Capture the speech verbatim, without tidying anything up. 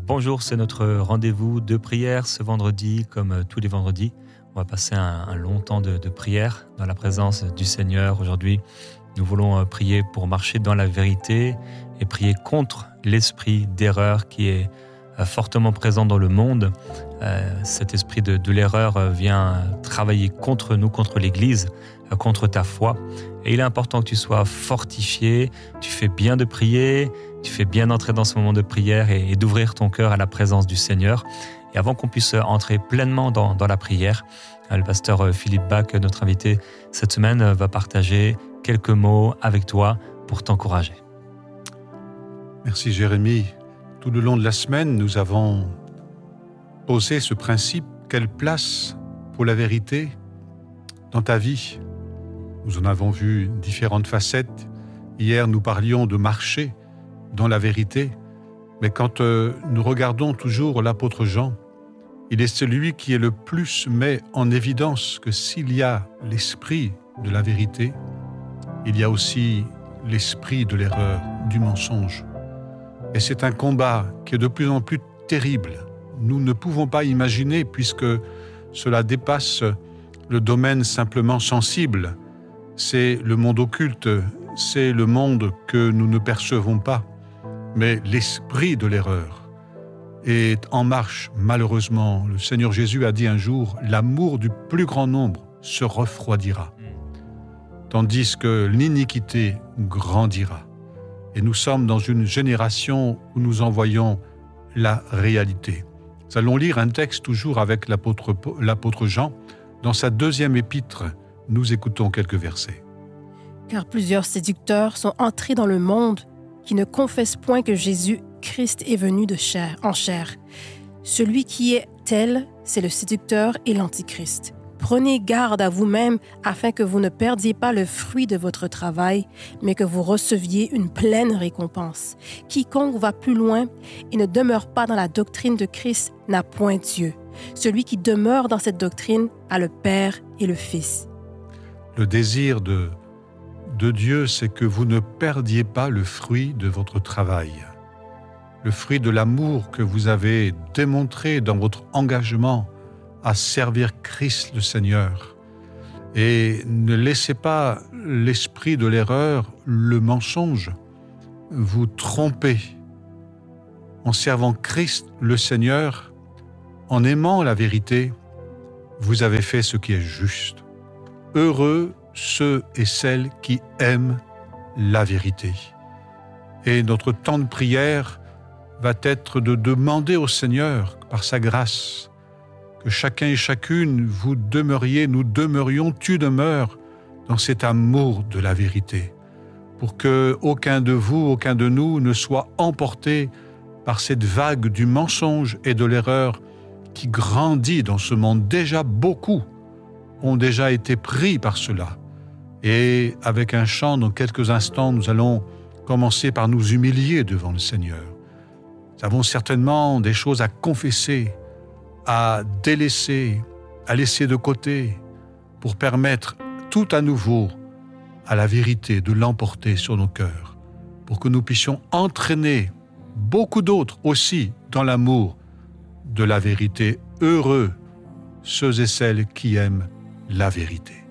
Bonjour, c'est notre rendez-vous de prière ce vendredi, comme tous les vendredis. On va passer un, un long temps de, de prière dans la présence du Seigneur. Aujourd'hui, nous voulons prier pour marcher dans la vérité et prier contre l'esprit d'erreur qui est fortement présent dans le monde. Euh, cet esprit de, de l'erreur vient travailler contre nous, contre l'Église, contre ta foi. Et il est important que tu sois fortifié, tu fais bien de prier, tu fais bien d'entrer dans ce moment de prière et, et d'ouvrir ton cœur à la présence du Seigneur. Et avant qu'on puisse entrer pleinement dans, dans la prière, le pasteur Philippe Bach, notre invité cette semaine, va partager quelques mots avec toi pour t'encourager. Merci Jérémy. Tout le long de la semaine, nous avons posé ce principe, quelle place pour la vérité dans ta vie? Nous en avons vu différentes facettes. Hier, nous parlions de marcher dans la vérité. Mais quand euh, nous regardons toujours l'apôtre Jean, il est celui qui est le plus met en évidence que s'il y a l'esprit de la vérité, il y a aussi l'esprit de l'erreur, du mensonge. Et c'est un combat qui est de plus en plus terrible. Nous ne pouvons pas imaginer, puisque cela dépasse le domaine simplement sensible. C'est le monde occulte, c'est le monde que nous ne percevons pas. Mais l'esprit de l'erreur est en marche, malheureusement. Le Seigneur Jésus a dit un jour, l'amour du plus grand nombre se refroidira, tandis que l'iniquité grandira. Et nous sommes dans une génération où nous en voyons la réalité. Nous allons lire un texte toujours avec l'apôtre, l'apôtre Jean. Dans sa deuxième épître, nous écoutons quelques versets. Car plusieurs séducteurs sont entrés dans le monde qui ne confessent point que Jésus-Christ est venu de chair, en chair. Celui qui est tel, c'est le séducteur et l'antichrist. Prenez garde à vous-même afin que vous ne perdiez pas le fruit de votre travail, mais que vous receviez une pleine récompense. Quiconque va plus loin et ne demeure pas dans la doctrine de Christ n'a point Dieu. Celui qui demeure dans cette doctrine a le Père et le Fils. Le désir de, de Dieu, c'est que vous ne perdiez pas le fruit de votre travail, le fruit de l'amour que vous avez démontré dans votre engagement à servir Christ le Seigneur. Et ne laissez pas l'esprit de l'erreur, le mensonge, vous tromper. En servant Christ le Seigneur, en aimant la vérité, vous avez fait ce qui est juste. Heureux ceux et celles qui aiment la vérité. Et notre temps de prière va être de demander au Seigneur, par sa grâce, que chacun et chacune, vous demeuriez, nous demeurions, tu demeures dans cet amour de la vérité, pour que aucun de vous, aucun de nous ne soit emporté par cette vague du mensonge et de l'erreur qui grandit dans ce monde. Déjà beaucoup ont déjà été pris par cela. Et avec un chant, dans quelques instants, nous allons commencer par nous humilier devant le Seigneur. Nous avons certainement des choses à confesser, à délaisser, à laisser de côté, pour permettre tout à nouveau à la vérité de l'emporter sur nos cœurs, pour que nous puissions entraîner beaucoup d'autres aussi dans l'amour de la vérité. Heureux ceux et celles qui aiment la vérité.